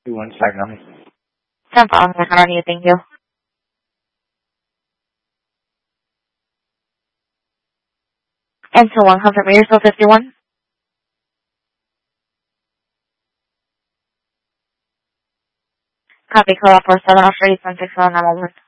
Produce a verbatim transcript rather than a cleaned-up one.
One second. ten following second on you, thank you. And so one, comfort meter, still fifty-one. Copy, code four seven, I'll show you from six seven nine one one.